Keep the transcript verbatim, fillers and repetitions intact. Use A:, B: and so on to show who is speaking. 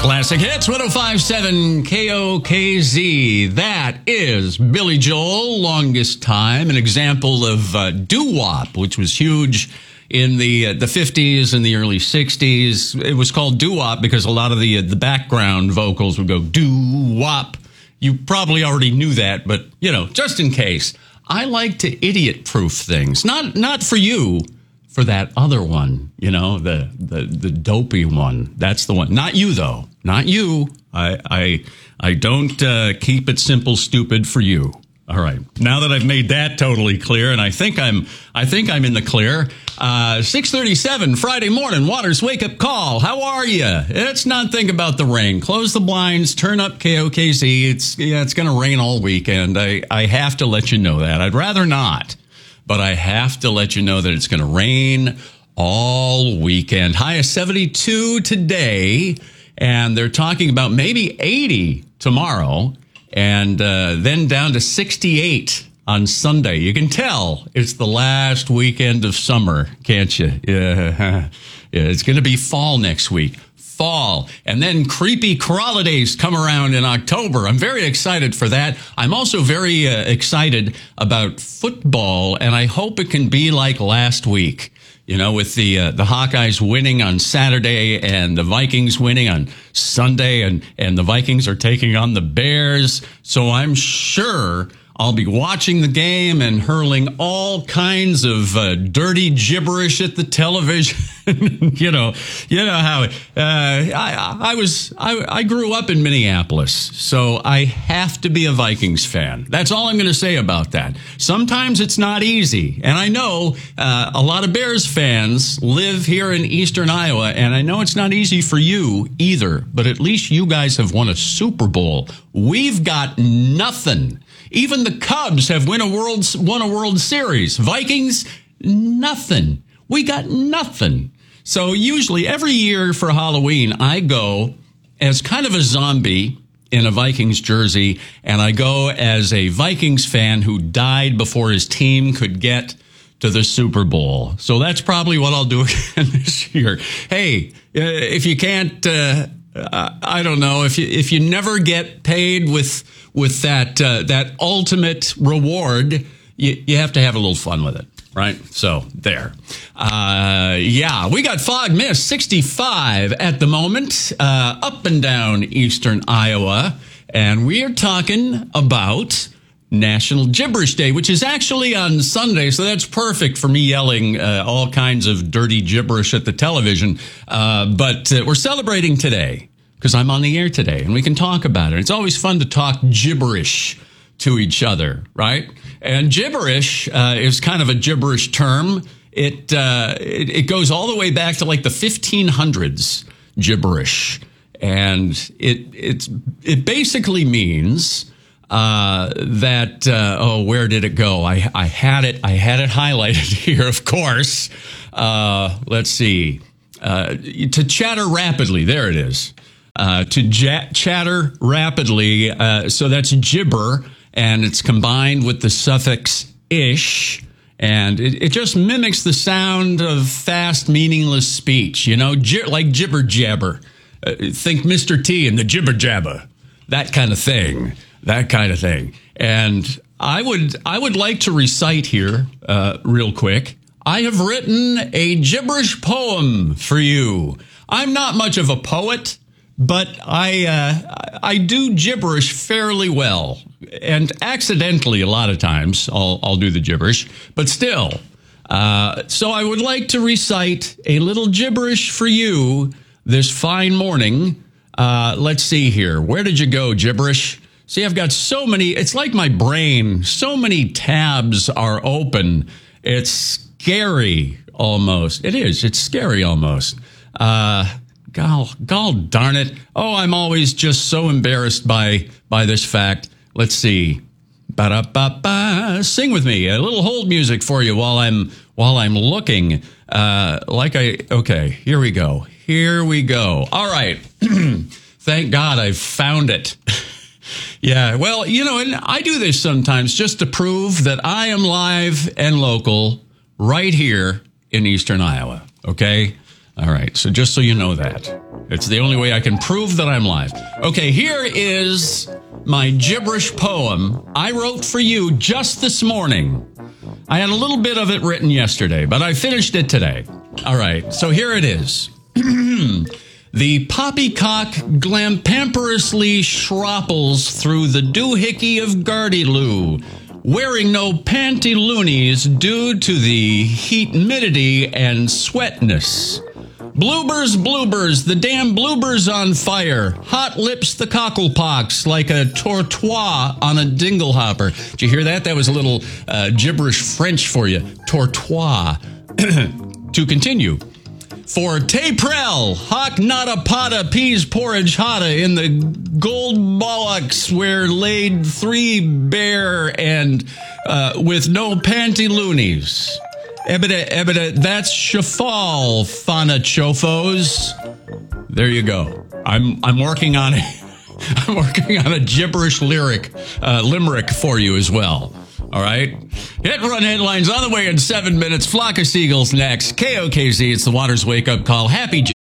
A: Classic Hits, one oh five point seven K O K Z. That is Billy Joel, Longest Time, an example of uh, doo-wop, which was huge in the uh, the fifties and the early sixties. It was called doo-wop because a lot of the uh, the background vocals would go doo-wop. You probably already knew that, but, you know, just in case. I like to idiot-proof things. Not not for you, for that other one, you know, the, the, the dopey one. That's the one. Not you, though. Not you. I I I don't uh, keep it simple, stupid for you. All right. Now that I've made that totally clear, and I think I'm I think I'm in the clear. Uh, six thirty-seven Friday morning, Waters wake up call. How are you? Let's not think about the rain. Close the blinds. Turn up K O K Z. It's yeah, it's going to rain all weekend. I I have to let you know that. I'd rather not, but I have to let you know that it's going to rain all weekend. High of seventy-two today. And they're talking about maybe eighty tomorrow, and uh, then down to sixty-eight on Sunday. You can tell it's the last weekend of summer, can't you? Yeah, yeah, it's going to be fall next week. Fall. And then creepy holidays come around in October. I'm very excited for that. I'm also very uh, excited about football, and I hope it can be like last week. You know, with the uh, the Hawkeyes winning on Saturday and the Vikings winning on Sunday, and, and the Vikings are taking on the Bears. So I'm sure I'll be watching the game and hurling all kinds of uh, dirty gibberish at the television. you know, you know how uh, I I was I, I grew up in Minneapolis, so I have to be a Vikings fan. That's all I'm going to say about that. Sometimes it's not easy, and I know uh, a lot of Bears fans live here in Eastern Iowa, and I know it's not easy for you either. But at least you guys have won a Super Bowl. We've got nothing. Even the Cubs have won a World won a World Series. Vikings, nothing. We got nothing. So usually every year for Halloween, I go as kind of a zombie in a Vikings jersey, and I go as a Vikings fan who died before his team could get to the Super Bowl. So that's probably what I'll do again this year. Hey, if you can't, uh, I don't know, if you if you never get paid with with that uh, that ultimate reward, you, you have to have a little fun with it. Right. So there. Uh, yeah, we got fog mist sixty-five at the moment, uh, up and down eastern Iowa. And we are talking about National Gibberish Day, which is actually on Sunday. So that's perfect for me yelling uh, all kinds of dirty gibberish at the television. Uh, but uh, we're celebrating today because I'm on the air today and we can talk about it. It's always fun to talk gibberish to each other, right? And gibberish uh, is kind of a gibberish term. It, uh, it it goes all the way back to like the fifteen hundreds, gibberish, and it it's it basically means uh, that uh, oh, where did it go? I I had it I had it highlighted here, of course. Uh, let's see, uh, to chatter rapidly. There it is. Uh, to ja- chatter rapidly. Uh, so that's gibber. And it's combined with the suffix ish, and it, it just mimics the sound of fast, meaningless speech, you know, gi- like jibber jabber. Uh, think Mister T and the jibber jabber, that kind of thing, that kind of thing. And I would, I would like to recite here, uh, real quick. I have written a gibberish poem for you. I'm not much of a poet, but I, uh, I do gibberish fairly well. And accidentally, a lot of times, I'll, I'll do the gibberish. But still, uh, so I would like to recite a little gibberish for you this fine morning. Uh, let's see here. Where did you go, gibberish? See, I've got so many. It's like my brain. So many tabs are open. It's scary almost. It is. It's scary almost. Uh, gol, gol darn it. Oh, I'm always just so embarrassed by by this fact. Let's see. Ba-da-ba-ba. Sing with me. A little hold music for you while I'm while I'm looking. Uh, like I okay, here we go. Here we go. All right. Thank God I've found it. Yeah, well, you know, and I do this sometimes just to prove that I am live and local right here in Eastern Iowa. Okay? All right. So just so you know that. It's the only way I can prove that I'm live. Okay, here is my gibberish poem I wrote for you just this morning. I had a little bit of it written yesterday, but I finished it today. All right, so here it is. The poppycock glampamperously shropples through the doohickey of Gardyloo, wearing no pantyloonies due to the heatmidity and sweatness. Bloopers, bloopers, the damn bloopers on fire. Hot lips the cocklepox like a tortoise on a dinglehopper. Did you hear that? That was a little uh, gibberish French for you. Tortoise. To continue. For Tayprell, hock nada pata peas porridge hotta in the gold bollocks where laid three bear and uh, with no pantyloonies. Ebida, ebida, that's shafal, fana chofos. There you go. I'm I'm working on it. I'm working on a gibberish lyric, uh, limerick for you as well. All right. Hit and run headlines on the way in seven minutes. Flock of Seagulls next. K O K Z. It's the Waters Wake Up Call. Happy